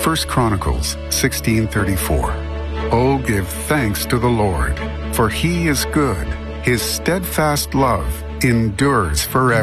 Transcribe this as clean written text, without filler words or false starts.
1 Chronicles 16:34. Oh, give thanks to the Lord, for he is good. His steadfast love endures forever.